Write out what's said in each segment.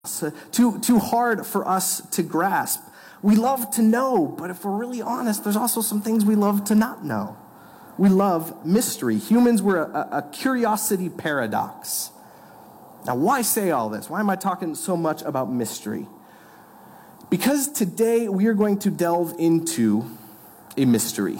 too hard for us to grasp. We love to know, but if we're really honest, there's also some things we love to not know. We love mystery. Humans were a curiosity paradox. Now, why say all this? Why am I talking so much about mystery? Because today we are going to delve into a mystery.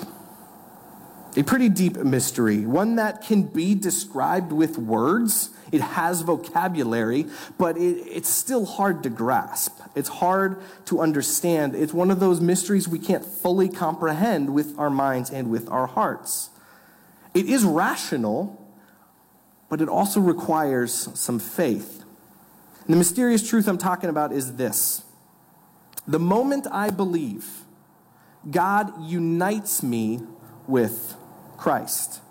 A pretty deep mystery, one that can be described with words. It has vocabulary, but it's still hard to grasp. It's hard to understand. It's one of those mysteries we can't fully comprehend with our minds and with our hearts. It is rational, but it also requires some faith. And the mysterious truth I'm talking about is this. The moment I believe, God unites me with Christ.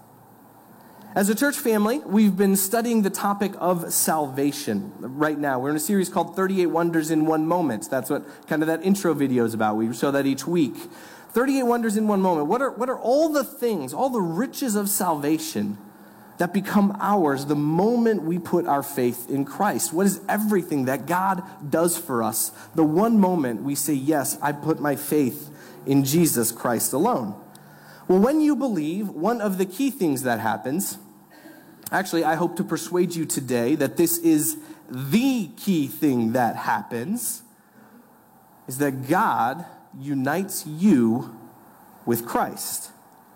As a church family, we've been studying the topic of salvation right now. We're in a series called 38 Wonders in One Moment. That's what kind of that intro video is about. We show that each week. 38 Wonders in One Moment. What are all the things, all the riches of salvation that become ours the moment we put our faith in Christ? What is everything that God does for us the one moment we say, yes, I put my faith in Jesus Christ alone? Well, when you believe, one of the key things that happens, actually, I hope to persuade you today that this is the key thing that happens, is that God unites you with Christ.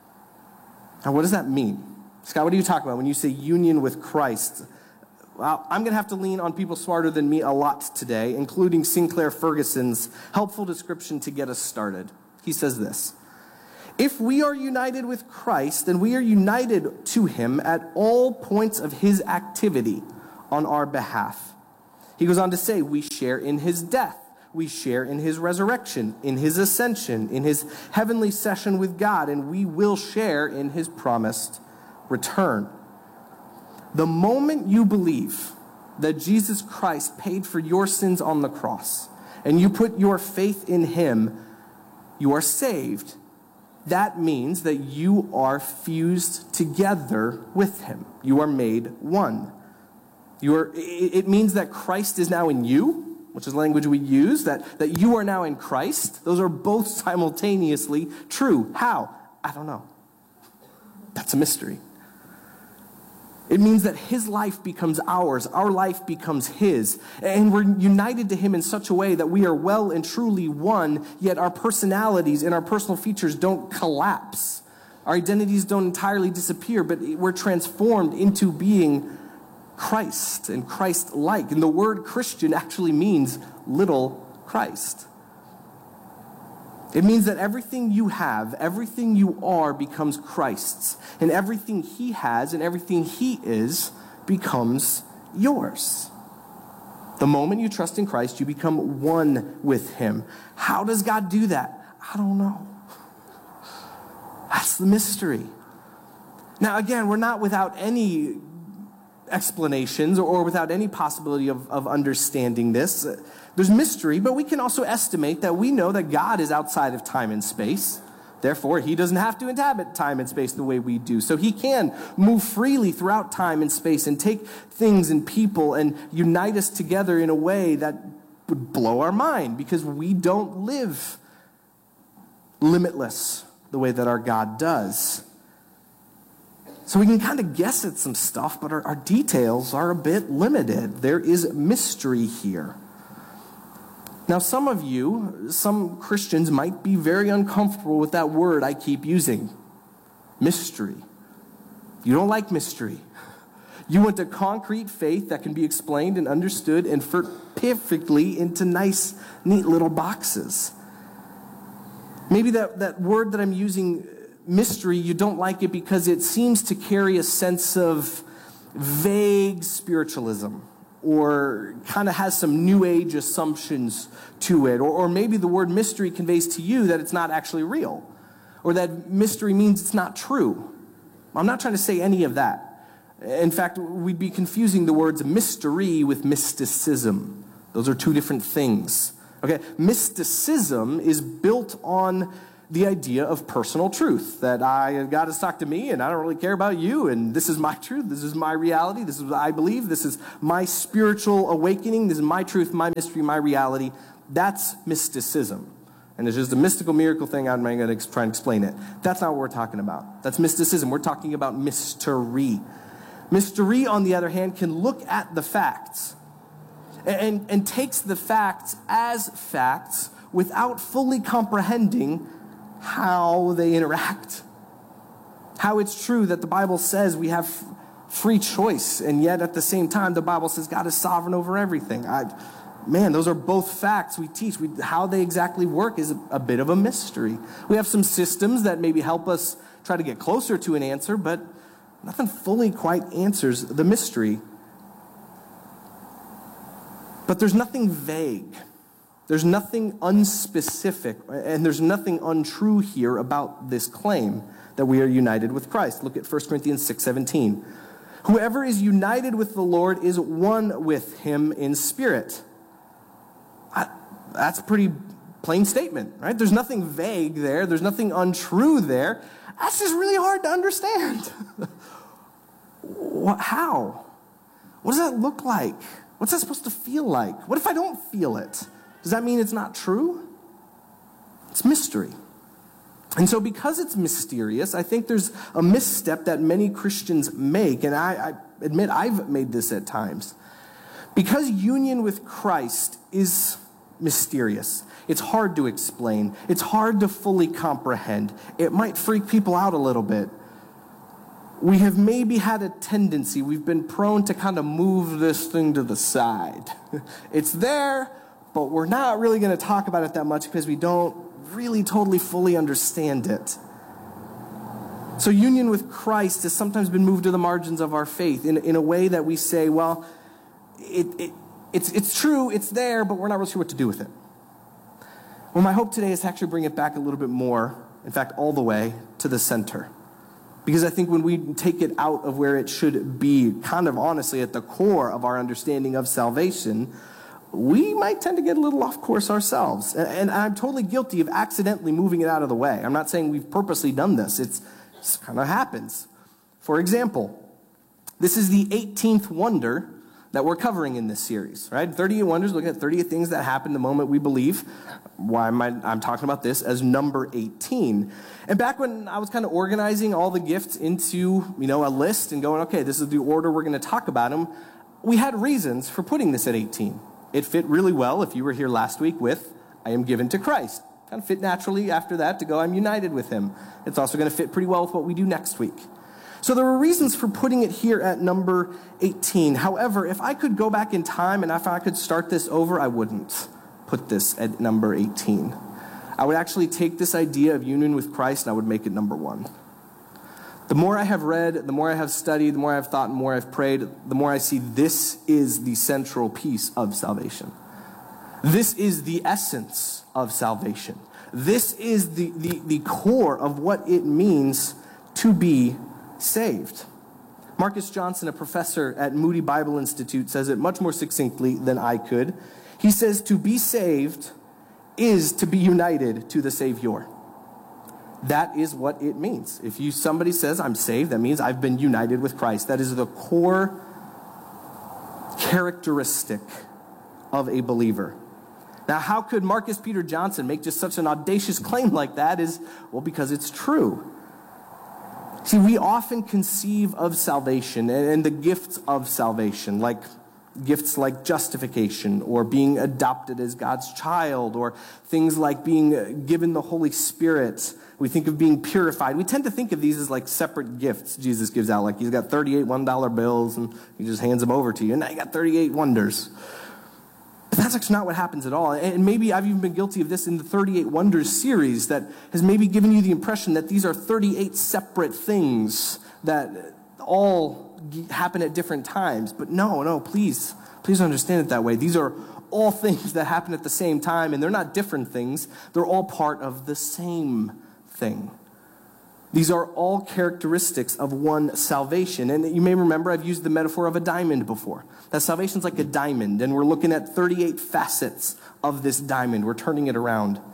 Now, what does that mean? Scott, what do you talk about when you say union with Christ? Well, I'm going to have to lean on people smarter than me a lot today, including Sinclair Ferguson's helpful description to get us started. He says this: if we are united with Christ, then we are united to him at all points of his activity on our behalf. He goes on to say, we share in his death, we share in his resurrection, in his ascension, in his heavenly session with God, and we will share in his promised return. The moment you believe that Jesus Christ paid for your sins on the cross, and you put your faith in him, you are saved. That means that you are fused together with him. You are made one. It means that Christ is now in you, which is language we use, that you are now in Christ. Those are both simultaneously true. How? I don't know. That's a mystery. It means that his life becomes ours, our life becomes his, and we're united to him in such a way that we are well and truly one, yet our personalities and our personal features don't collapse. Our identities don't entirely disappear, but we're transformed into being Christ and Christ-like. And the word Christian actually means little Christ. It means that everything you have, everything you are becomes Christ's. And everything he has and everything he is becomes yours. The moment you trust in Christ, you become one with him. How does God do that? I don't know. That's the mystery. Now, again, we're not without any explanations or without any possibility of understanding this. There's mystery, but we can also estimate that we know that God is outside of time and space. Therefore, he doesn't have to inhabit time and space the way we do. So he can move freely throughout time and space and take things and people and unite us together in a way that would blow our mind, because we don't live limitless the way that our God does. So we can kind of guess at some stuff, but our details are a bit limited. There is mystery here. Now, some Christians might be very uncomfortable with that word I keep using, mystery. You don't like mystery. You want a concrete faith that can be explained and understood and fit perfectly into nice, neat little boxes. Maybe that word that I'm using, mystery, you don't like it because it seems to carry a sense of vague spiritualism, or kind of has some new age assumptions to it. Or maybe the word mystery conveys to you that it's not actually real, or that mystery means it's not true. I'm not trying to say any of that. In fact, we'd be confusing the words mystery with mysticism. Those are two different things. Okay, mysticism is built on the idea of personal truth, that God has talked to me and I don't really care about you, and this is my truth, this is my reality, this is what I believe, this is my spiritual awakening, this is my truth, my mystery, my reality. That's mysticism. And it's just a mystical miracle thing. I'm not going to try and explain it. That's not what we're talking about. That's mysticism. We're talking about mystery. Mystery, on the other hand, can look at the facts and takes the facts as facts without fully comprehending how they interact. How it's true that the Bible says we have free choice, and yet at the same time, the Bible says God is sovereign over everything. Man, those are both facts we teach. How they exactly work is a bit of a mystery. We have some systems that maybe help us try to get closer to an answer, but nothing fully quite answers the mystery. But there's nothing vague. There's nothing unspecific, and there's nothing untrue here about this claim that we are united with Christ. Look at 1 Corinthians 6:17. Whoever is united with the Lord is one with him in spirit. That's a pretty plain statement, right? There's nothing vague there. There's nothing untrue there. That's just really hard to understand. How? What does that look like? What's that supposed to feel like? What if I don't feel it? Does that mean it's not true? It's mystery. And so because it's mysterious, I think there's a misstep that many Christians make, and I admit I've made this at times. Because union with Christ is mysterious, it's hard to explain, it's hard to fully comprehend, it might freak people out a little bit. We have maybe had a tendency, we've been prone to kind of move this thing to the side. It's there, but we're not really going to talk about it that much because we don't really totally fully understand it. So union with Christ has sometimes been moved to the margins of our faith in a way that we say, well, it's true, it's there, but we're not really sure what to do with it. Well, my hope today is to actually bring it back a little bit more, in fact, all the way to the center. Because I think when we take it out of where it should be, kind of honestly at the core of our understanding of salvation, we might tend to get a little off course ourselves. And I'm totally guilty of accidentally moving it out of the way. I'm not saying we've purposely done this. It kind of happens. For example, this is the 18th wonder that we're covering in this series, right? 38 wonders, looking at 38 things that happen the moment we believe. Why am I'm talking about this as number 18. And back when I was kind of organizing all the gifts into, a list and going, okay, this is the order we're going to talk about them, we had reasons for putting this at 18. It fit really well if you were here last week with, I am given to Christ. Kind of fit naturally after that to go, I'm united with him. It's also going to fit pretty well with what we do next week. So there were reasons for putting it here at number 18. However, if I could go back in time and if I could start this over, I wouldn't put this at number 18. I would actually take this idea of union with Christ and I would make it number 1. The more I have read, the more I have studied, the more I've thought, the more I've prayed, the more I see this is the central piece of salvation. This is the essence of salvation. This is the core of what it means to be saved. Marcus Johnson, a professor at Moody Bible Institute, says it much more succinctly than I could. He says, to be saved is to be united to the Savior. That is what it means. If somebody says, I'm saved, that means I've been united with Christ. That is the core characteristic of a believer. Now, how could Marcus Peter Johnson make just such an audacious claim like that? Because it's true. See, we often conceive of salvation and the gifts of salvation, like gifts like justification or being adopted as God's child or things like being given the Holy Spirit. We think of being purified. We tend to think of these as like separate gifts Jesus gives out. Like he's got 38 $1 bills and he just hands them over to you. And now you got 38 wonders. But that's actually not what happens at all. And maybe I've even been guilty of this in the 38 Wonders series that has maybe given you the impression that these are 38 separate things that all happen at different times. But no, please understand it that way. These are all things that happen at the same time, and they're not different things. They're all part of the same thing. These are all characteristics of one salvation. And you may remember I've used the metaphor of a diamond before. That salvation's like a diamond, and we're looking at 38 facets of this diamond. We're turning it around.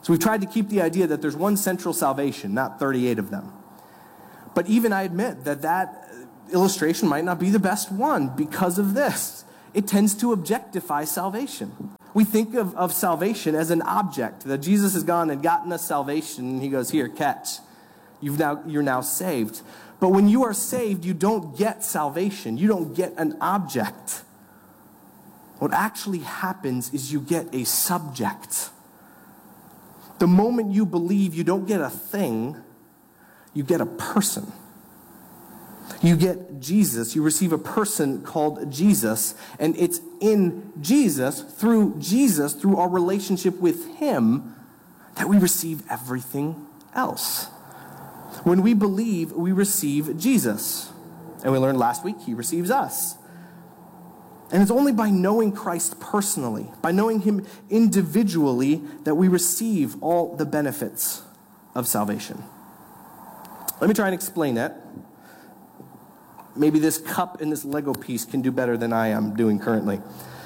So we've tried to keep the idea that there's one central salvation, not 38 of them. But even I admit that illustration might not be the best one because of this. It tends to objectify salvation. We think of salvation as an object, that Jesus has gone and gotten us salvation, and he goes, here, catch. You're now saved. But when you are saved, you don't get salvation. You don't get an object. What actually happens is you get a subject. The moment you believe, you don't get a thing, you get a person. You get Jesus, you receive a person called Jesus, and it's in Jesus, through our relationship with him, that we receive everything else. When we believe, we receive Jesus. And we learned last week, he receives us. And it's only by knowing Christ personally, by knowing him individually, that we receive all the benefits of salvation. Let me try and explain that. Maybe this cup and this Lego piece can do better than I am doing currently.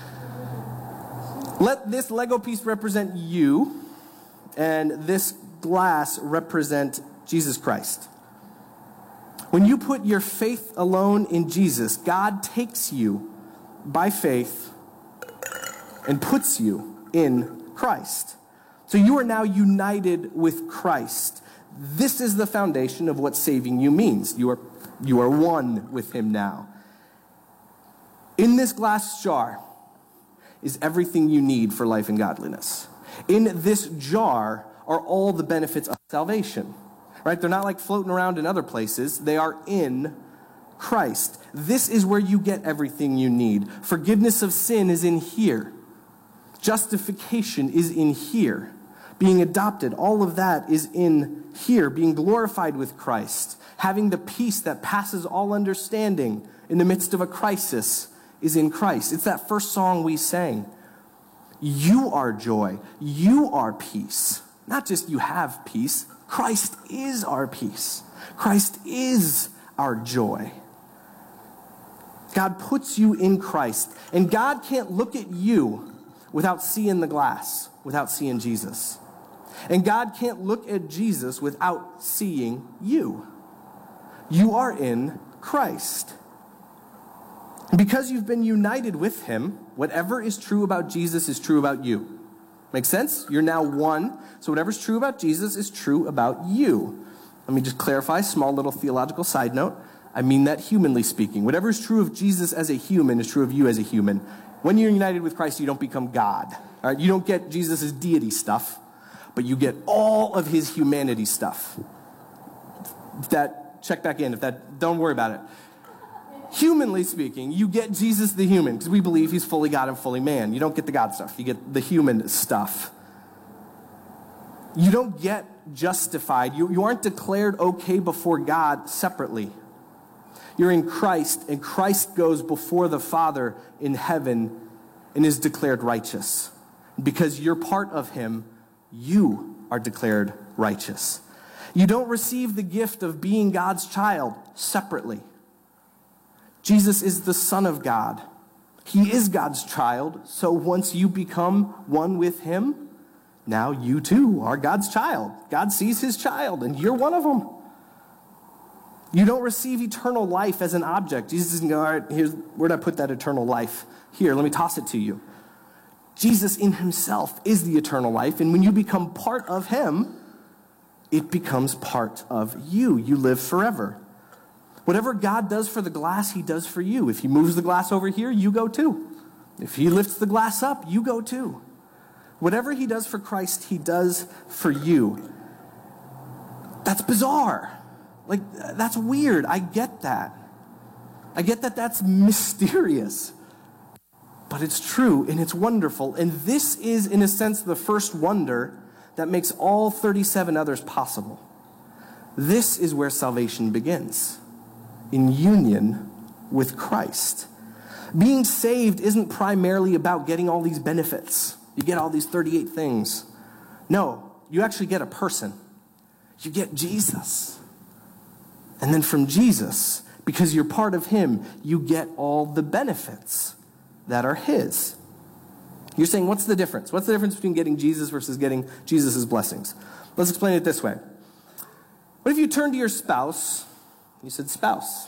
Let this Lego piece represent you, and this glass represent Jesus Christ. When you put your faith alone in Jesus, God takes you by faith and puts you in Christ. So you are now united with Christ. This is the foundation of what saving you means. You are one with him now. In this glass jar is everything you need for life and godliness. In this jar are all the benefits of salvation. Right? They're not like floating around in other places. They are in Christ. This is where you get everything you need. Forgiveness of sin is in here. Justification is in here. Being adopted, all of that is in here. Being glorified with Christ. Having the peace that passes all understanding in the midst of a crisis is in Christ. It's that first song we sang. You are joy. You are peace. Not just you have peace. Christ is our peace. Christ is our joy. God puts you in Christ. And God can't look at you without seeing the glass, without seeing Jesus. And God can't look at Jesus without seeing you. You are in Christ. And because you've been united with him, whatever is true about Jesus is true about you. Make sense? You're now one. So whatever's true about Jesus is true about you. Let me just clarify, small little theological side note. I mean that humanly speaking. Whatever is true of Jesus as a human is true of you as a human. When you're united with Christ, you don't become God. All right? You don't get Jesus' deity stuff, but you get all of his humanity stuff. Check back in. Don't worry about it. Humanly speaking, you get Jesus the human, because we believe he's fully God and fully man. You don't get the God stuff. You get the human stuff. You don't get justified. You aren't declared okay before God separately. You're in Christ, and Christ goes before the Father in heaven and is declared righteous. Because you're part of him, you are declared righteous. You don't receive the gift of being God's child separately. Jesus is the Son of God. He is God's child, so once you become one with him, now you too are God's child. God sees his child, and you're one of them. You don't receive eternal life as an object. Jesus doesn't go, all right, where'd I put that eternal life? Here, let me toss it to you. Jesus in himself is the eternal life, and when you become part of him, it becomes part of you. You live forever. Whatever God does for the glass, he does for you. If he moves the glass over here, you go too. If he lifts the glass up, you go too. Whatever he does for Christ, he does for you. That's bizarre. Like, that's weird. I get that. I get that that's mysterious. But it's true, and it's wonderful. And this is, in a sense, the first wonder that makes all 37 others possible. This is where salvation begins. In union with Christ. Being saved isn't primarily about getting all these benefits. You get all these 38 things. No, you actually get a person. You get Jesus. And then from Jesus, because you're part of him, you get all the benefits that are his. You're saying, what's the difference? What's the difference between getting Jesus versus getting Jesus' blessings? Let's explain it this way. What if you turned to your spouse, you said, spouse,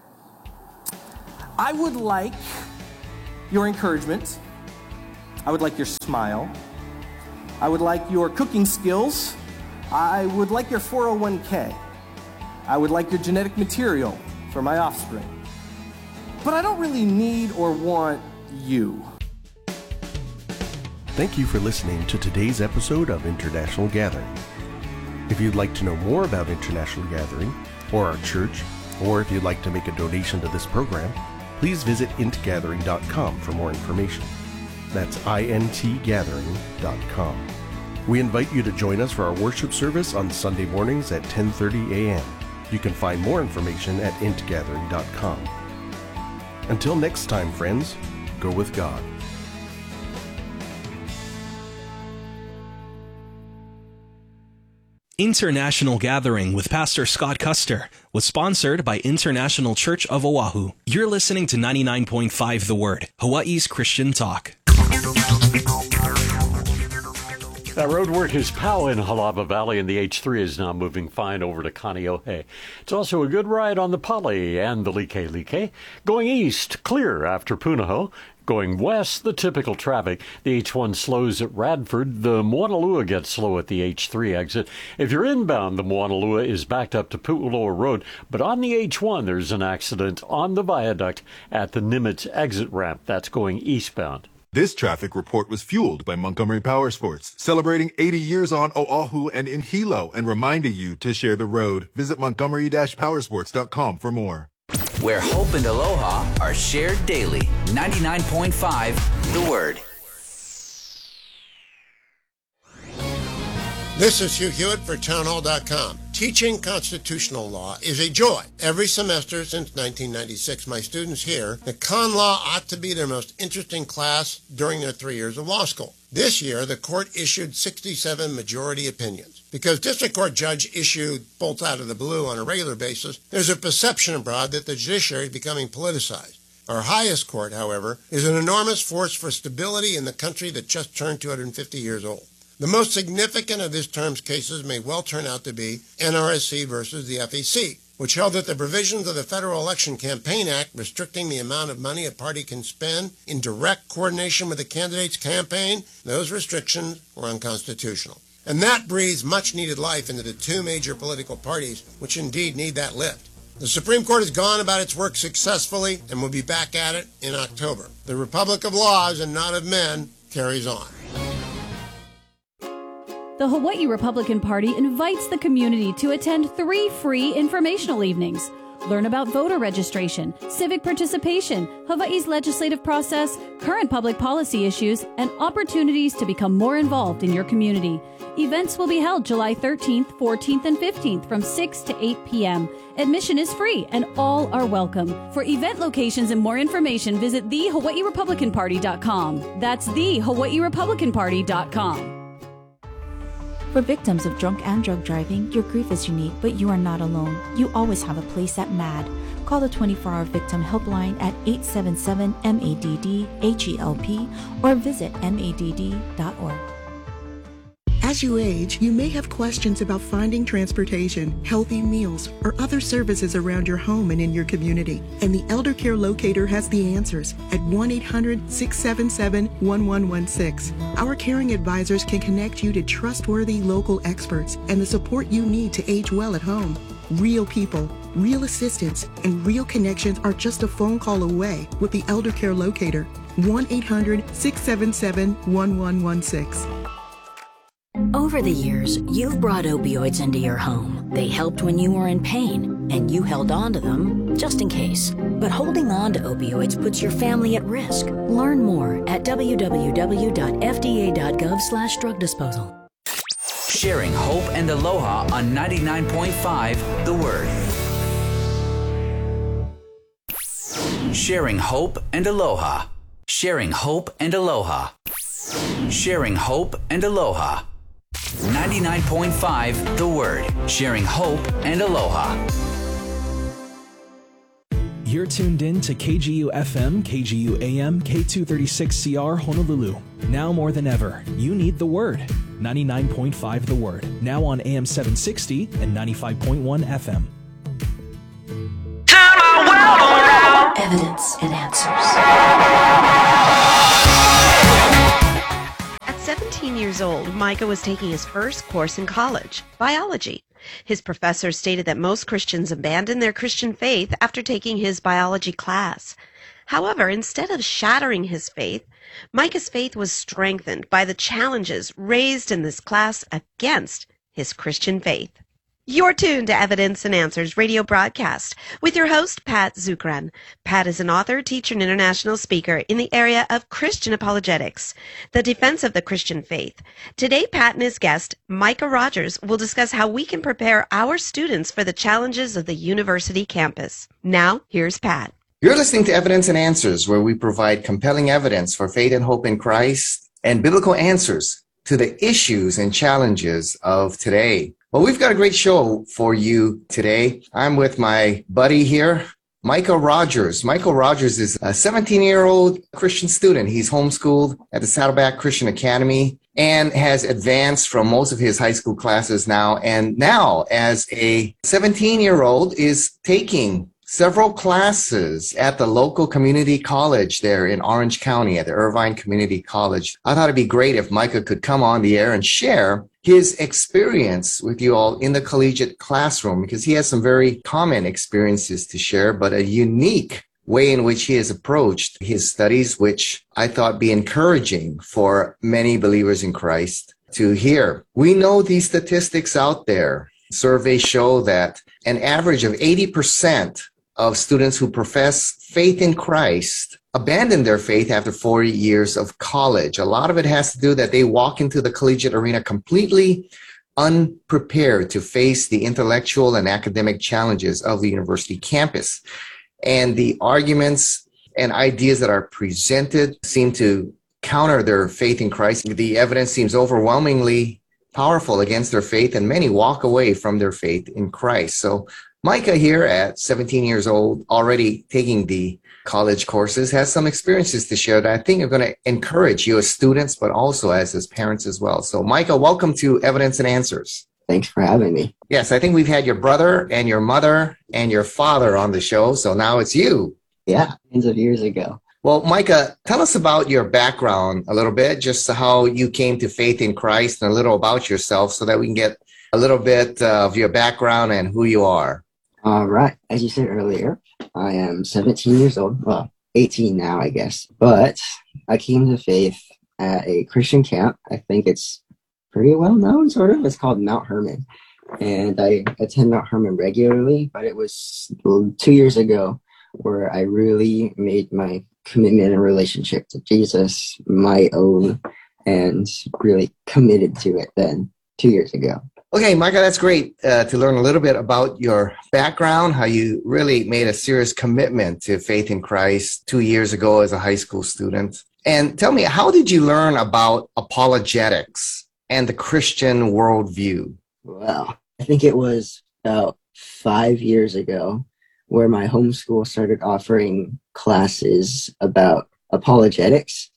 I would like your encouragement. I would like your smile. I would like your cooking skills. I would like your 401k. I would like your genetic material for my offspring. But I don't really need or want you. Thank you for listening to today's episode of International Gathering. If you'd like to know more about International Gathering or our church, or if you'd like to make a donation to this program, please visit intgathering.com for more information. That's intgathering.com. We invite you to join us for our worship service on Sunday mornings at 10:30 a.m. You can find more information at intgathering.com. Until next time, friends, go with God. International Gathering with Pastor Scott Custer was sponsored by International Church of Oahu. You're listening to 99.5 The Word, Hawaii's Christian talk. That road work is POW in Halava Valley, and the H3 is now moving fine over to Kaneohe. It's also a good ride on the Pali and the Like. Going east, clear after Punahou. Going west, the typical traffic. The H1 slows at Radford. The Moanalua gets slow at the H3 exit. If you're inbound, the Moanalua is backed up to Pu'uloa Road. But on the H1, there's an accident on the viaduct at the Nimitz exit ramp. That's going eastbound. This traffic report was fueled by Montgomery Power Sports, celebrating 80 years on Oahu and in Hilo, and reminding you to share the road. Visit montgomery-powersports.com for more. Where hope and aloha are shared daily. 99.5 The Word. This is Hugh Hewitt for townhall.com. Teaching constitutional law is a joy. Every semester since 1996, my students hear that con law ought to be their most interesting class during their 3 years of law school. This year, the court issued 67 majority opinions. Because district court judge issued bolts out of the blue on a regular basis, there's a perception abroad that the judiciary is becoming politicized. Our highest court, however, is an enormous force for stability in the country that just turned 250 years old. The most significant of this term's cases may well turn out to be NRSC versus the FEC, which held that the provisions of the Federal Election Campaign Act restricting the amount of money a party can spend in direct coordination with the candidate's campaign, those restrictions were unconstitutional. And that breathes much-needed life into the two major political parties, which indeed need that lift. The Supreme Court has gone about its work successfully and will be back at it in October. The Republic of Laws and not of men carries on. The Hawaii Republican Party invites the community to attend 3 free informational evenings. Learn about voter registration, civic participation, Hawaii's legislative process, current public policy issues, and opportunities to become more involved in your community. Events will be held July 13th, 14th, and 15th from 6 to 8 p.m. Admission is free and all are welcome. For event locations and more information, visit thehawaiirepublicanparty.com. That's thehawaiirepublicanparty.com. For victims of drunk and drug driving, your grief is unique, but you are not alone. You always have a place at MADD. Call the 24-hour victim helpline at 877-MADD-HELP or visit madd.org. As you age, you may have questions about finding transportation, healthy meals, or other services around your home and in your community. And the Elder Care Locator has the answers at 1-800-677-1116. Our caring advisors can connect you to trustworthy local experts and the support you need to age well at home. Real people, real assistance, and real connections are just a phone call away with the Elder Care Locator. 1-800-677-1116. Over the years, you've brought opioids into your home. They helped when you were in pain, and you held on to them just in case. But holding on to opioids puts your family at risk. Learn more at www.fda.gov/drug disposal. Sharing hope and aloha on 99.5 The Word. Sharing hope and aloha. Sharing hope and aloha. Sharing hope and aloha. 99.5 The Word. Sharing hope and aloha. You're tuned in to KGU FM, KGU AM, K236CR Honolulu. Now more than ever, you need the Word. 99.5 The Word. Now on AM 760 and 95.1 FM. Turn my world around. Evidence and answers. At 17 years old, Micah was taking his first course in college, biology. His professor stated that most Christians abandon their Christian faith after taking his biology class. However, instead of shattering his faith, Micah's faith was strengthened by the challenges raised in this class against his Christian faith. You're tuned to Evidence and Answers radio broadcast with your host, Pat Zukeran. Pat is an author, teacher, and international speaker in the area of Christian apologetics, the defense of the Christian faith. Today, Pat and his guest, Micah Rogers, will discuss how we can prepare our students for the challenges of the university campus. Now, here's Pat. You're listening to Evidence and Answers, where we provide compelling evidence for faith and hope in Christ and biblical answers to the issues and challenges of today. Well, we've got a great show for you today. I'm with my buddy here, Micah Rogers. Micah Rogers is a 17-year-old Christian student. He's homeschooled at the Saddleback Christian Academy and has advanced from most of his high school classes now. And now, as a 17-year-old, is taking several classes at the local community college there in Orange County at the Irvine Community College. I thought it'd be great if Micah could come on the air and share his experience with you all in the collegiate classroom, because he has some very common experiences to share, but a unique way in which he has approached his studies, which I thought be encouraging for many believers in Christ to hear. We know these statistics out there. Surveys show that an average of 80% of students who profess faith in Christ abandon their faith after 4 years of college. A lot of it has to do that they walk into the collegiate arena completely unprepared to face the intellectual and academic challenges of the university campus. And the arguments and ideas that are presented seem to counter their faith in Christ. The evidence seems overwhelmingly powerful against their faith, and many walk away from their faith in Christ. So Micah here at 17 years old, already taking the college courses, has some experiences to share that I think are going to encourage you as students, but also as his parents as well. So Micah, welcome to Evidence and Answers. Thanks for having me. Yes, I think we've had your brother and your mother and your father on the show, so now it's you. Yeah, tens of years ago. Well, Micah, tell us about your background a little bit, just how you came to faith in Christ and a little about yourself so that we can get a little bit of your background and who you are. All right. As you said earlier, I am 17 years old. Well, 18 now, I guess. But I came to faith at a Christian camp. I think it's pretty well known, sort of. It's called Mount Hermon. And I attend Mount Hermon regularly, but it was 2 years ago where I really made my commitment and relationship to Jesus my own and really committed to it then 2 years ago. Okay, Micah, that's great to learn a little bit about your background, how you really made a serious commitment to faith in Christ 2 years ago as a high school student. And tell me, how did you learn about apologetics and the Christian worldview? Well, I think it was about 5 years ago where my homeschool started offering classes about apologetics.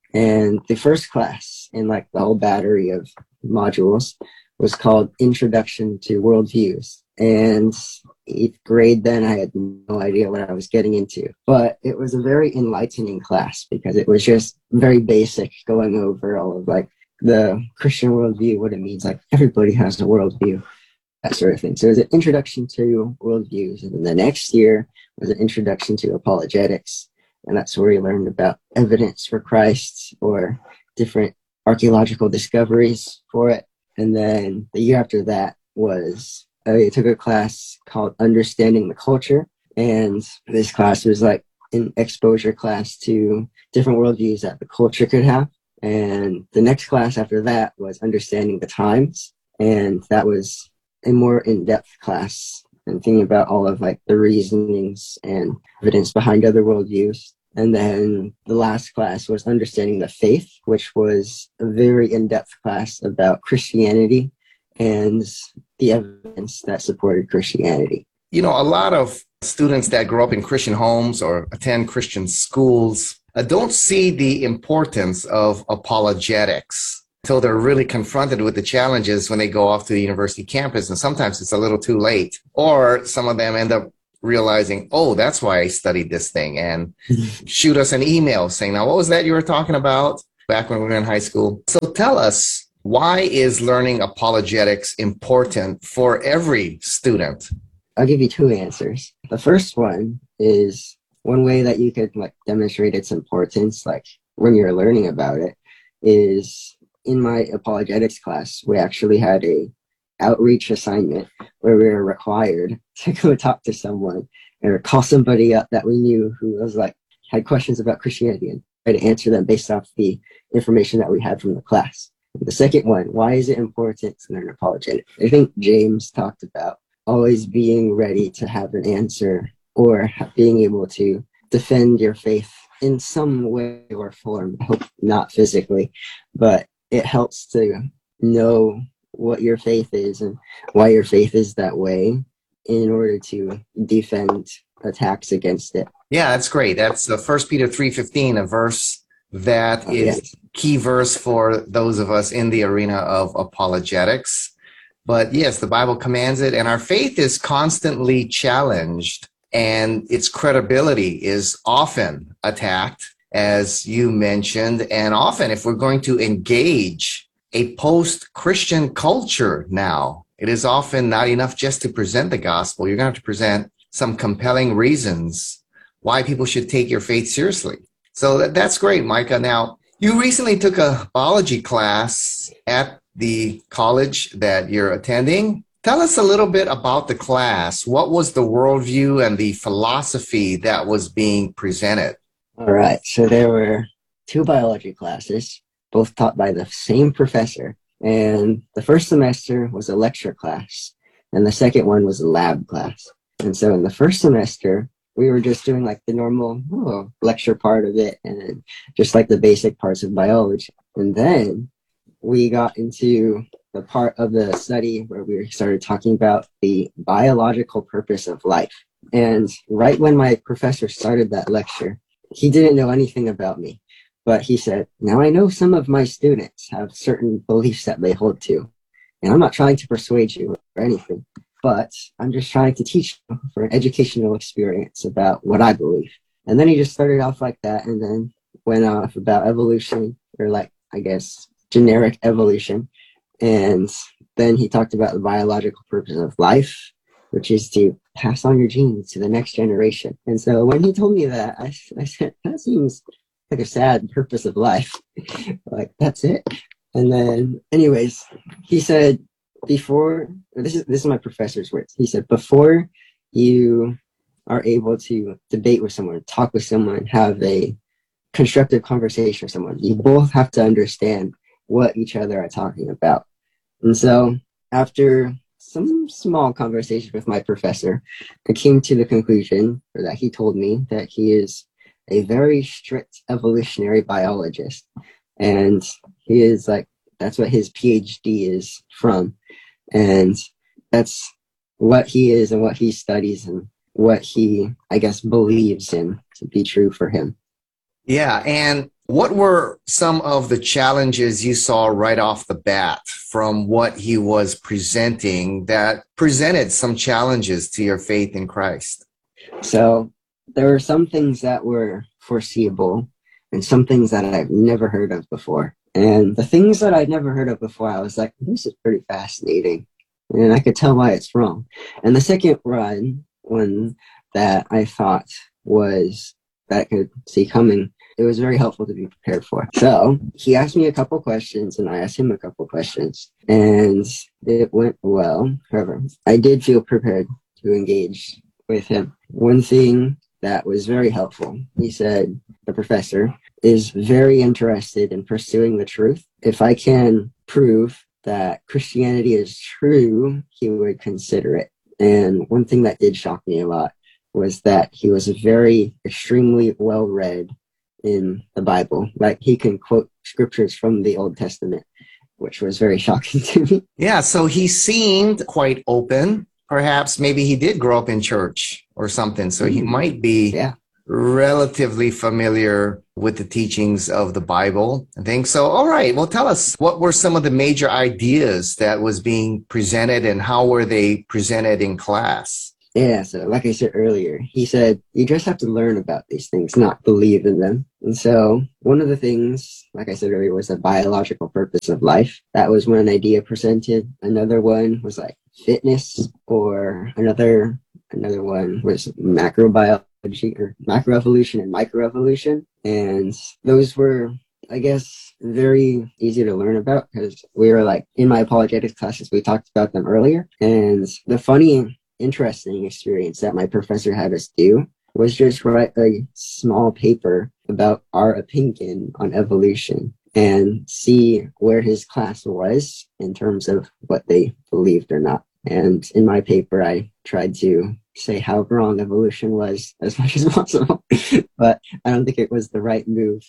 And the first class in like the whole battery of modules was called Introduction to Worldviews. And 8th grade then, I had no idea what I was getting into. But it was a very enlightening class because it was just very basic, going over all of like the Christian worldview, what it means, like everybody has a worldview, that sort of thing. So it was an introduction to worldviews. And then the next year was an introduction to apologetics. And that's where we learned about evidence for Christ or different archaeological discoveries for it. And then the year after that was, I took a class called Understanding the Culture. And this class was like an exposure class to different worldviews that the culture could have. And the next class after that was Understanding the Times. And that was a more in-depth class and thinking about all of like the reasonings and evidence behind other worldviews. And then the last class was Understanding the Faith, which was a very in-depth class about Christianity and the evidence that supported Christianity. a lot of students that grow up in Christian homes or attend Christian schools don't see the importance of apologetics until they're really confronted with the challenges when they go off to the university campus. And sometimes it's a little too late. Or some of them end up realizing, oh, that's why I studied this thing, and shoot us an email saying, now, what was that you were talking about back when we were in high school? So tell us, why is learning apologetics important for every student? I'll give you two answers. The first one is one way that you could demonstrate its importance, when you're learning about it, is in my apologetics class, we actually had a outreach assignment where we were required to go talk to someone or call somebody up that we knew who was had questions about Christianity and try to answer them based off the information that we had from the class. The second one, why is it important to learn apologetics? I think James talked about always being ready to have an answer or being able to defend your faith in some way or form. I hope not physically, but it helps to know what your faith is and why your faith is that way in order to defend attacks against it. Yeah, that's great. That's 1 Peter 3:15, a verse that is key verse for those of us in the arena of apologetics. But yes, the Bible commands it, and our faith is constantly challenged, and its credibility is often attacked, as you mentioned. And often, if we're going to engage a post-Christian culture now, it is often not enough just to present the gospel. You're going to have to present some compelling reasons why people should take your faith seriously. So that's great, Micah. Now, you recently took a biology class at the college that you're attending. Tell us a little bit about the class. What was the worldview and the philosophy that was being presented? All right. So there were two biology classes, both taught by the same professor. And the first semester was a lecture class, and the second one was a lab class. And so in the first semester, we were just doing the normal lecture part of it and just the basic parts of biology. And then we got into the part of the study where we started talking about the biological purpose of life. And right when my professor started that lecture, he didn't know anything about me, but he said, now I know some of my students have certain beliefs that they hold to, and I'm not trying to persuade you or anything, but I'm just trying to teach you for an educational experience about what I believe. And then he just started off like that and then went off about evolution, or generic evolution. And then he talked about the biological purpose of life, which is to pass on your genes to the next generation. And so when he told me that, I said, that seems like a sad purpose of life. That's it. And then anyways, he said, this is my professor's words. He said, before you are able to debate with someone, talk with someone, have a constructive conversation with someone, you both have to understand what each other are talking about. And so after some small conversation with my professor, I came to the conclusion that he told me that he is a very strict evolutionary biologist. And he is that's what his PhD is from. And that's what he is and what he studies and what he, believes in to be true for him. Yeah. And what were some of the challenges you saw right off the bat from what he was presenting that presented some challenges to your faith in Christ? So there were some things that were foreseeable and some things that I've never heard of before. And the things that I'd never heard of before, I was like, this is pretty fascinating. And I could tell why it's wrong. And the second one that I thought was that I could see coming, it was very helpful to be prepared for. So he asked me a couple questions and I asked him a couple questions and it went well. However, I did feel prepared to engage with him. One thing that was very helpful, he said, the professor is very interested in pursuing the truth. If I can prove that Christianity is true, he would consider it. And one thing that did shock me a lot was that he was very extremely well-read in the Bible. He can quote scriptures from the Old Testament, which was very shocking to me. Yeah, so he seemed quite open perhaps maybe he did grow up in church or something. So he might be relatively familiar with the teachings of the Bible. I think so. All right. Well, tell us, what were some of the major ideas that was being presented and how were they presented in class? Yeah, so like I said earlier, he said, you just have to learn about these things, not believe in them. And so one of the things, like I said earlier, was the biological purpose of life. That was one idea presented. Another one was like fitness, or another one was macrobiology, or macroevolution and microevolution. And those were, I guess, very easy to learn about because we were like, in my apologetics classes, we talked about them earlier. And the funny, interesting experience that my professor had us do was just write a small paper about our opinion on evolution and see where his class was in terms of what they believed or not. And in my paper, I tried to say how wrong evolution was as much as possible, but I don't think it was the right move.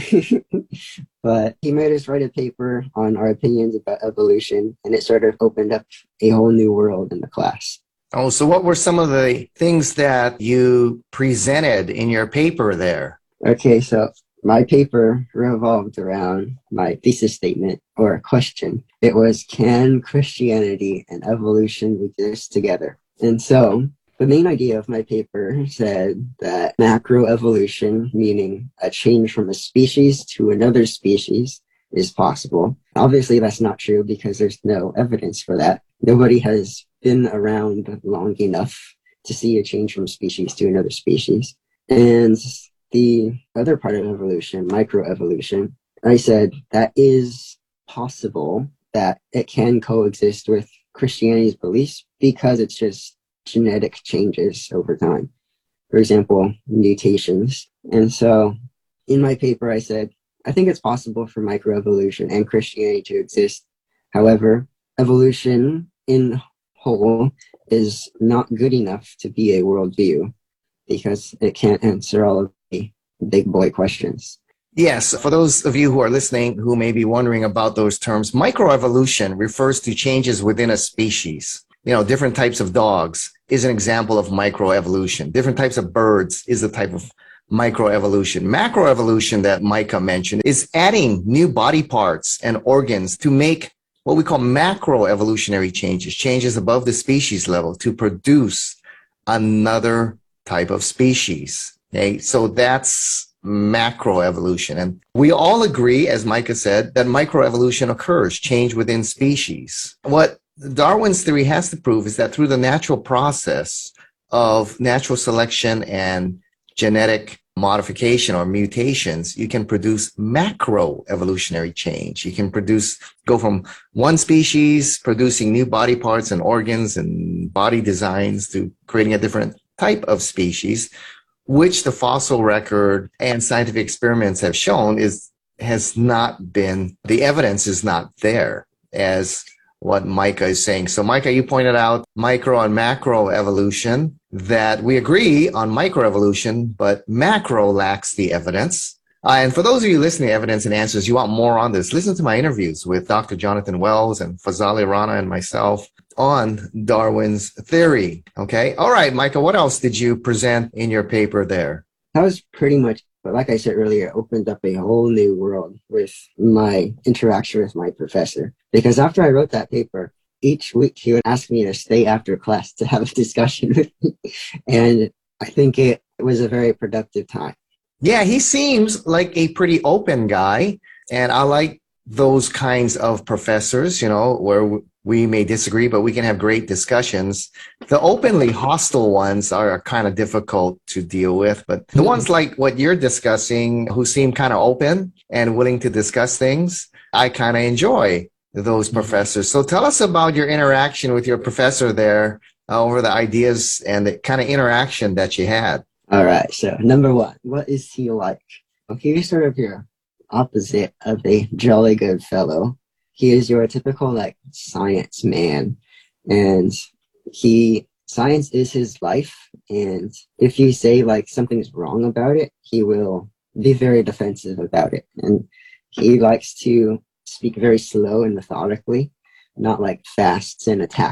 But he made us write a paper on our opinions about evolution, and it sort of opened up a whole new world in the class. Oh, so what were some of the things that you presented in your paper there? Okay, so my paper revolved around my thesis statement, or question. It was, can Christianity and evolution exist together? And so the main idea of my paper said that macroevolution, meaning a change from a species to another species, is possible. Obviously, that's not true because there's no evidence for that. Nobody has been around long enough to see a change from species to another species. And the other part of evolution, microevolution, I said that is possible, that it can coexist with Christianity's beliefs because it's just genetic changes over time. For example, mutations. And so in my paper, I said, I think it's possible for microevolution and Christianity to exist. However, evolution in whole is not good enough to be a worldview because it can't answer all of the big boy questions. Yes, for those of you who are listening who may be wondering about those terms, microevolution refers to changes within a species. You know, different types of dogs is an example of microevolution. Different types of birds is a type of microevolution. Macroevolution that Micah mentioned is adding new body parts and organs to make what we call macroevolutionary changes above the species level to produce another type of species. Okay, so that's macroevolution. And we all agree, as Micah said, that microevolution occurs, change within species. What Darwin's theory has to prove is that through the natural process of natural selection and genetic modification or mutations, you can produce macroevolutionary change. You can go from one species producing new body parts and organs and body designs to creating a different type of species, which the fossil record and scientific experiments have shown the evidence is not there as what Micah is saying. So Micah, you pointed out micro and macro evolution, that we agree on microevolution, but macro lacks the evidence. And for those of you listening to Evidence and Answers, you want more on this, listen to my interviews with Dr. Jonathan Wells and Fazali Rana and myself on Darwin's theory. Okay. All right, Micah, what else did you present in your paper there? That was pretty much, but like I said earlier, it opened up a whole new world with my interaction with my professor. Because after I wrote that paper, each week he would ask me to stay after class to have a discussion with me. And I think it was a very productive time. Yeah, he seems like a pretty open guy. And I like those kinds of professors, you know, where we may disagree, but we can have great discussions. The openly hostile ones are kind of difficult to deal with, but the ones like what you're discussing, who seem kind of open and willing to discuss things, I kind of enjoy those professors. So tell us about your interaction with your professor there over the ideas and the kind of interaction that you had. All right. So number one, what is he like? Well, he's sort of your opposite of a jolly good fellow. He is your typical like science man, and science is his life. And if you say like something's wrong about it, he will be very defensive about it. And he likes to speak very slow and methodically, not like fast and attack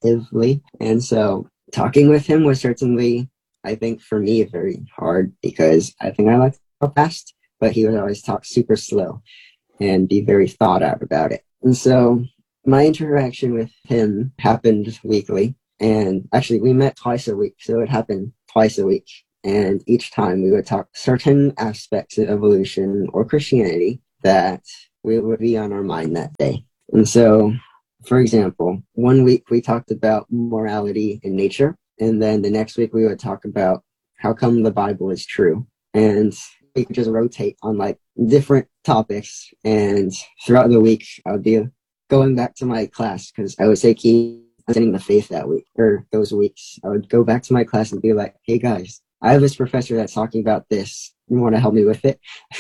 competitively. And so talking with him was certainly, I think, for me, very hard because I think I like to talk fast, but he would always talk super slow and be very thought out about it. And so my interaction with him happened weekly. And actually, we met twice a week. So it happened twice a week. And each time we would talk certain aspects of evolution or Christianity that would be on our mind that day. And so, for example, one week we talked about morality in nature. And then the next week we would talk about how come the Bible is true. And we could just rotate on like different topics. And throughout the week, I would be going back to my class because I was taking the faith that week or those weeks. I would go back to my class and be like, hey guys, I have this professor that's talking about this. You want to help me with it?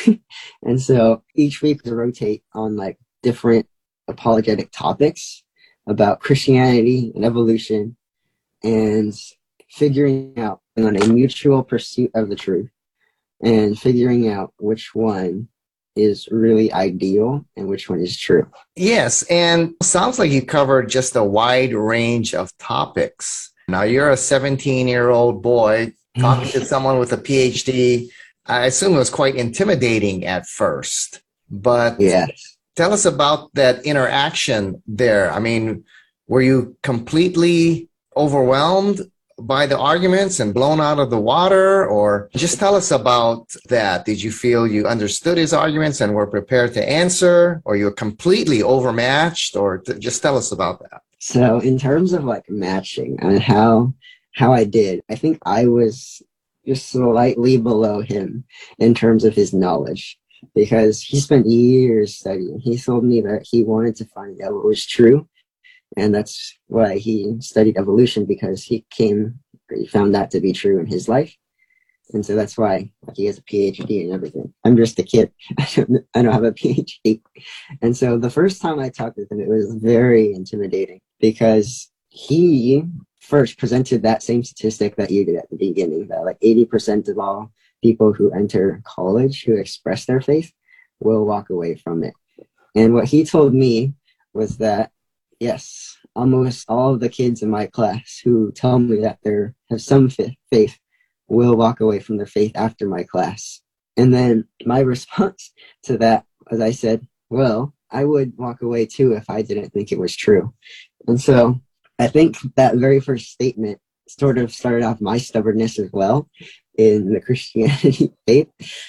And so each week we rotate on like different apologetic topics about Christianity and evolution and figuring out on a mutual pursuit of the truth and figuring out which one is really ideal and which one is true. Yes, and sounds like you covered just a wide range of topics. Now, you're a 17-year-old boy talking to someone with a PhD. I assume it was quite intimidating at first, but yes. Tell us about that interaction there. I mean, were you completely overwhelmed by the arguments and blown out of the water? Or just tell us about that. Did you feel you understood his arguments and were prepared to answer? Or you were completely overmatched? Or just tell us about that. So in terms of like matching and how I did, I think I was just slightly below him in terms of his knowledge. Because he spent years studying. He told me that he wanted to find out what was true. And that's why he studied evolution, because he found that to be true in his life. And so that's why he has a PhD and everything. I'm just a kid. I don't have a PhD. And so the first time I talked with him, it was very intimidating because he first presented that same statistic that you did at the beginning, that like 80% of all people who enter college who express their faith will walk away from it. And what he told me was that, yes, almost all of the kids in my class who tell me that they have some faith will walk away from their faith after my class. And then my response to that was I said, well, I would walk away too if I didn't think it was true. And so I think that very first statement sort of started off my stubbornness as well in the Christianity faith,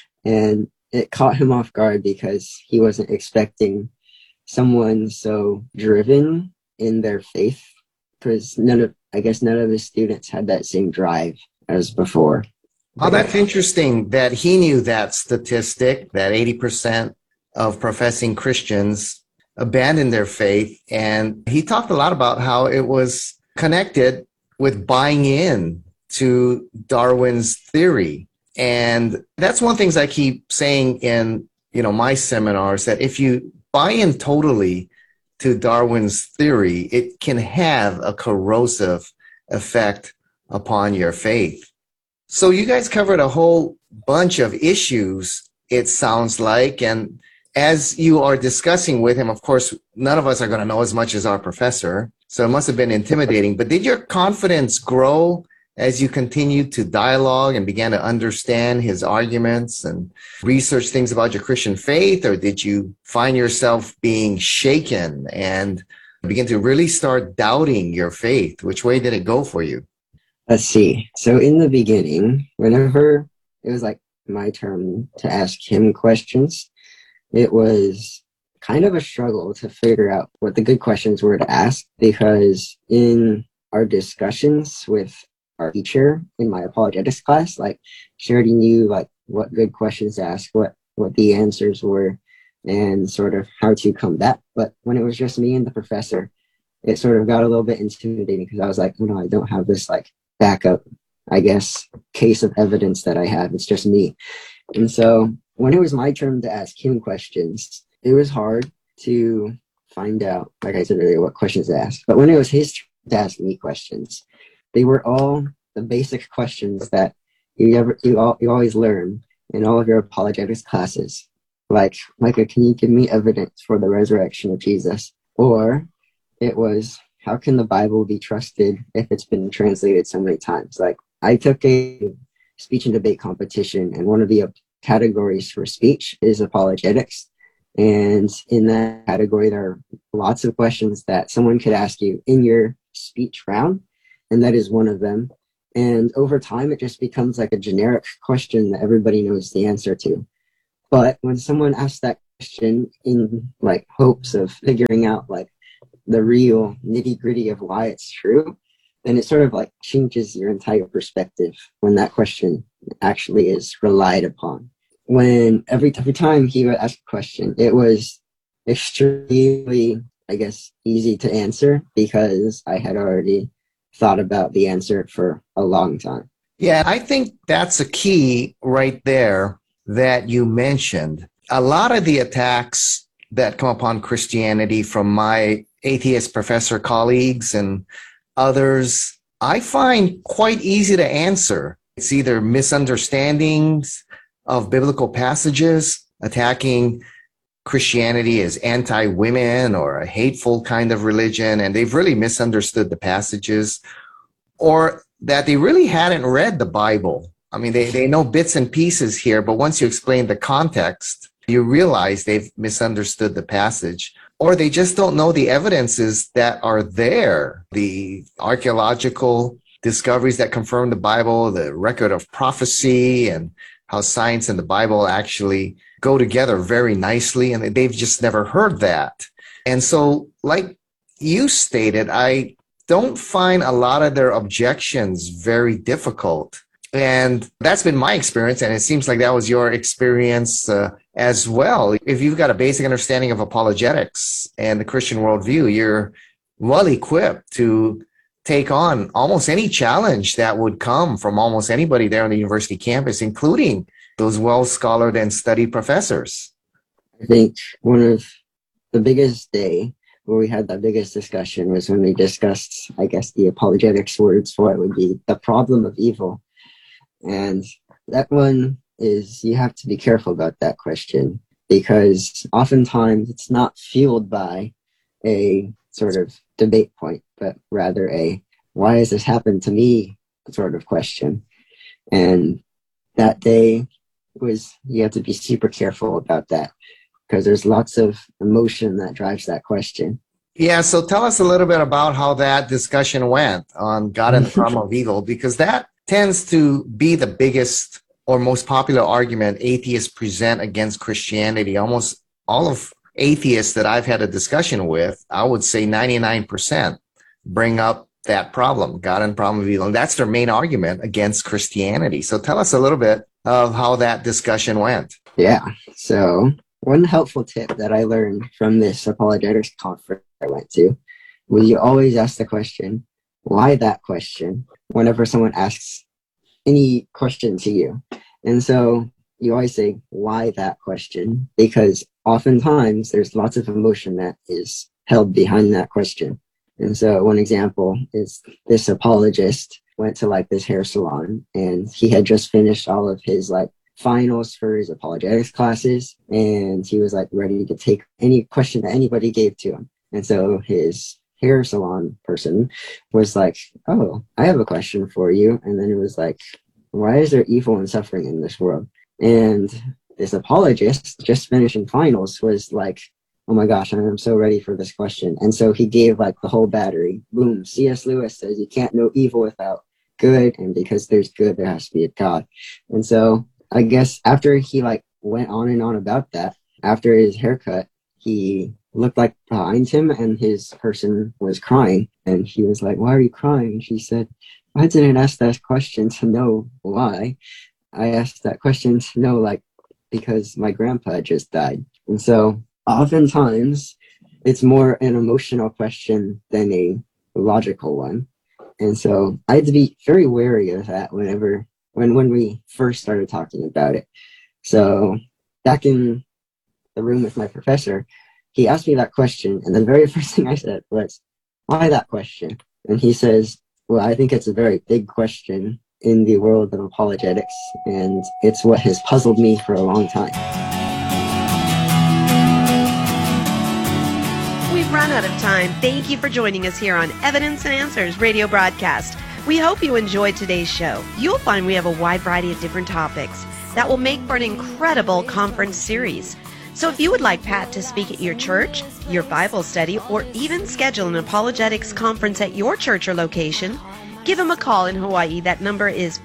and it caught him off guard because he wasn't expecting someone so driven in their faith, because none of his students had that same drive as before. Oh, that's interesting that he knew that statistic, that 80% of professing Christians abandon their faith. And he talked a lot about how it was connected with buying in to Darwin's theory. And that's one of the things I keep saying in, my seminars, that if you buy in totally to Darwin's theory, it can have a corrosive effect upon your faith. So you guys covered a whole bunch of issues, it sounds like. And as you are discussing with him, of course, none of us are going to know as much as our professor. So it must have been intimidating. But did your confidence grow as you continued to dialogue and began to understand his arguments and research things about your Christian faith? Or did you find yourself being shaken and begin to really start doubting your faith? Which way did it go for you? Let's see. So in the beginning, whenever it was like my turn to ask him questions, it was kind of a struggle to figure out what the good questions were to ask, because in our discussions with our teacher in my apologetics class, like she already knew like what good questions to ask, what the answers were, and sort of how to combat. But when it was just me and the professor, it sort of got a little bit intimidating because I was like, oh no, I don't have this like backup, I guess, case of evidence that I have. It's just me. And so when it was my turn to ask him questions, it was hard to find out, like I said earlier, what questions to ask. But when it was his turn to ask me questions, they were all the basic questions that you always learn in all of your apologetics classes. Like, Micah, can you give me evidence for the resurrection of Jesus? Or it was, how can the Bible be trusted if it's been translated so many times? Like, I took a speech and debate competition, and one of the categories for speech is apologetics. And in that category, there are lots of questions that someone could ask you in your speech round, and that is one of them. And over time, it just becomes like a generic question that everybody knows the answer to. But when someone asks that question in like hopes of figuring out like the real nitty gritty of why it's true, then it sort of like changes your entire perspective when that question actually is relied upon. When every time he would ask a question, it was extremely, I guess, easy to answer because I had already thought about the answer for a long time. Yeah, I think that's a key right there that you mentioned. A lot of the attacks that come upon Christianity from my atheist professor colleagues and others, I find quite easy to answer. It's either misunderstandings of biblical passages, attacking Christianity as anti-women or a hateful kind of religion, and they've really misunderstood the passages, or that they really hadn't read the Bible. I mean, they know bits and pieces here, but once you explain the context, you realize they've misunderstood the passage, or they just don't know the evidences that are there, the archaeological discoveries that confirm the Bible, the record of prophecy, and how science and the Bible actually go together very nicely, and they've just never heard that. And so, like you stated, I don't find a lot of their objections very difficult. And that's been my experience, and it seems like that was your experience as well. If you've got a basic understanding of apologetics and the Christian worldview, you're well equipped to take on almost any challenge that would come from almost anybody there on the university campus, including those well-scholared and studied professors. I think one of the biggest day where we had the biggest discussion was when we discussed, I guess, the apologetics words for it would be the problem of evil. And that one is, you have to be careful about that question, because oftentimes it's not fueled by a sort of debate point, but rather a why has this happened to me sort of question. And that day was, you have to be super careful about that, because there's lots of emotion that drives that question. Yeah, so tell us a little bit about how that discussion went on God and the problem of evil, because that tends to be the biggest or most popular argument atheists present against Christianity. Almost all of atheists that I've had a discussion with, I would say 99% bring up that problem, God and the problem of evil. And that's their main argument against Christianity. So tell us a little bit of how that discussion went. Yeah, so one helpful tip that I learned from this apologetics conference I went to was you always ask the question, why that question, whenever someone asks any question to you. And so you always say, why that question? Because oftentimes there's lots of emotion that is held behind that question. And so one example is this apologist went to like this hair salon, and he had just finished all of his like finals for his apologetics classes, and he was like ready to take any question that anybody gave to him. And so his hair salon person was like, oh, I have a question for you. And then it was like, why is there evil and suffering in this world? And this apologist, just finishing finals, was like, oh my gosh, I'm so ready for this question. And so he gave like the whole battery. Boom, C.S. Lewis says you can't know evil without good, and because there's good, there has to be a God. And so I guess after he like went on and on about that, after his haircut, he looked like behind him and his person was crying, and he was like, why are you crying? And she said, I didn't ask that question to know why. I asked that question to know, like, because my grandpa just died. And so oftentimes it's more an emotional question than a logical one. And so I had to be very wary of that when we first started talking about it. So back in the room with my professor, he asked me that question, and the very first thing I said was, why that question? And he says, well, I think it's a very big question in the world of apologetics, and it's what has puzzled me for a long time. We've run out of time. Thank you for joining us here on Evidence and Answers radio broadcast. We hope you enjoyed today's show. You'll find we have a wide variety of different topics that will make for an incredible conference series. So if you would like Pat to speak at your church, your Bible study, or even schedule an apologetics conference at your church or location, give him a call in Hawaii. That number is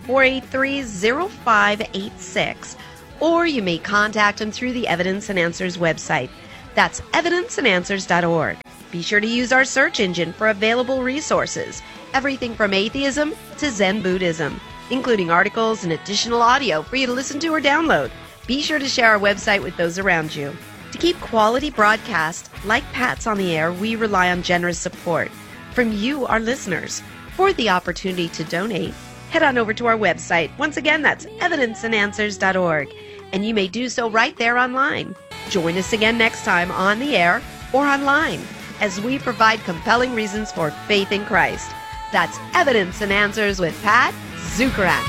483-0586. Or you may contact him through the Evidence and Answers website. That's evidenceandanswers.org. Be sure to use our search engine for available resources. Everything from atheism to Zen Buddhism, including articles and additional audio for you to listen to or download. Be sure to share our website with those around you. To keep quality broadcasts like Pat's on the air, we rely on generous support from you, our listeners. For the opportunity to donate, head on over to our website. Once again, that's evidenceandanswers.org, and you may do so right there online. Join us again next time on the air or online as we provide compelling reasons for faith in Christ. That's Evidence and Answers with Pat Zukeran.